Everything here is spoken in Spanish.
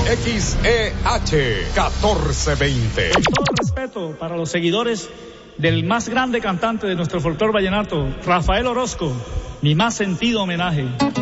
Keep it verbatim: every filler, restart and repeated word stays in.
X E H catorce veinte. Con todo respeto para los seguidores del más grande cantante de nuestro folclore vallenato, Rafael Orozco, mi más sentido homenaje.